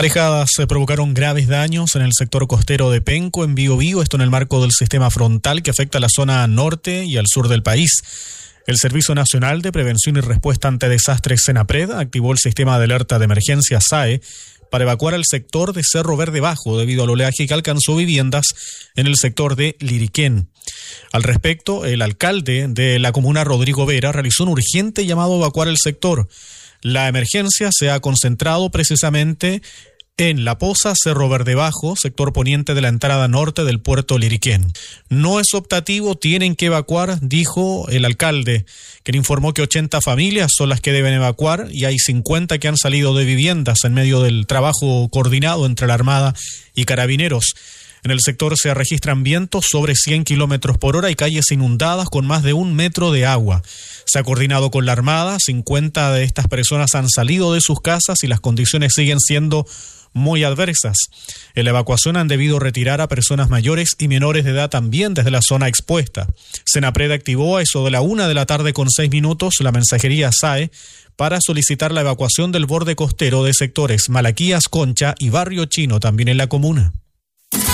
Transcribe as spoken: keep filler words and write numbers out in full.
Marejadas se provocaron graves daños en el sector costero de Penco, en Biobío, esto en el marco del sistema frontal que afecta a la zona norte y al sur del país. El Servicio Nacional de Prevención y Respuesta ante Desastres, SENAPRED, activó el sistema de alerta de emergencia S A E para evacuar el sector de Cerro Verde Bajo debido al oleaje que alcanzó viviendas en el sector de Liriquén. Al respecto, el alcalde de la comuna, Rodrigo Vera, realizó un urgente llamado a evacuar el sector. La emergencia se ha concentrado precisamente en La Poza, Cerro Verde Bajo, sector poniente de la entrada norte del puerto Liriquén. No es optativo, tienen que evacuar, dijo el alcalde, quien informó que ochenta familias son las que deben evacuar y hay cincuenta que han salido de viviendas en medio del trabajo coordinado entre la Armada y Carabineros. En el sector se registran vientos sobre cien kilómetros por hora y calles inundadas con más de un metro de agua. Se ha coordinado con la Armada, cincuenta de estas personas han salido de sus casas y las condiciones siguen siendo muy adversas. En la evacuación han debido retirar a personas mayores y menores de edad también desde la zona expuesta. SENAPRED activó a eso de la una de la tarde con seis minutos la mensajería S A E para solicitar la evacuación del borde costero de sectores Malaquías, Concha y Barrio Chino, también en la comuna.